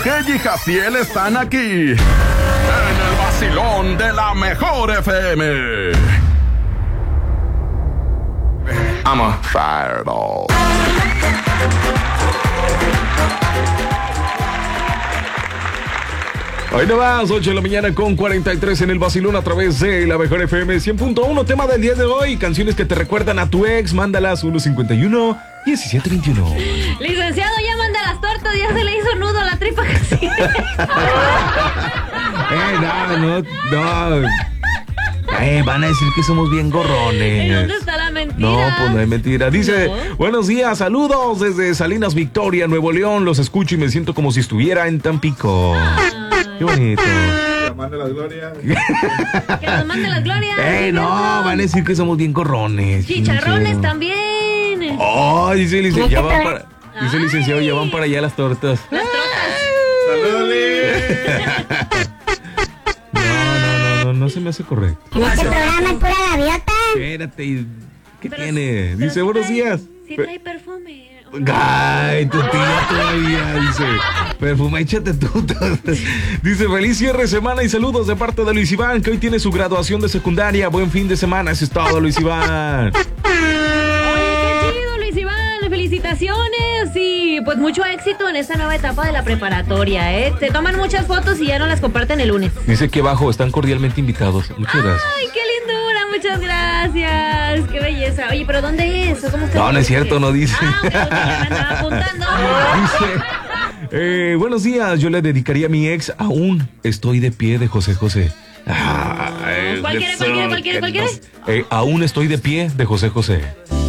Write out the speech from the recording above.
Kelly y Jaciel están aquí en el vacilón de la mejor FM. I'm a fireball. Hoy no más, 8 de la mañana con 43 en el vacilón a través de la mejor FM 100.1. Tema del día de hoy, canciones que te recuerdan a tu ex. Mándalas 151-1721. Licenciado, ya manda las tortas, ya se le hizo nudo a la tripa. No. Van a decir que somos bien gorrones. ¿Y dónde está la mentira? No, pues no hay mentira. Dice, No. Buenos días, saludos desde Salinas Victoria, Nuevo León. Los escucho y me siento como si estuviera en Tampico. Qué bonito. Que nos mande las glorias. Que nos mande las glorias. No, van a decir que somos bien gorrones. Chicharrones también. Oh, dice el licenciado, ya van para allá las tortas. Las trotas. No se me hace correcto. Este programa es pura gaviota. Espérate, ¿qué Pero tiene? pero Dice, sí buenos trae- días. Sí trae perfume. Ay, tu tía todavía, dice. Perfume, échate tú. Dice, feliz cierre de semana y saludos de parte de Luis Iván, que hoy tiene su graduación de secundaria. Buen fin de semana, eso es todo, Luis Iván. Oye, qué chido, Luis Iván. Felicitaciones y pues mucho éxito en esta nueva etapa de la preparatoria, ¿eh? Te toman muchas fotos y ya no las comparten el lunes. Dice que abajo están cordialmente invitados. Muchas gracias. Ay, qué lindura, muchas gracias. Qué belleza. Oye, ¿pero dónde es? ¿Cómo está? No, no es cierto, no dice. Ok, ya me andaba apuntando. Dice, buenos días, yo le dedicaría a mi ex Aún estoy de pie de José José. ¿Cuál quiere? Aún estoy de pie de José José.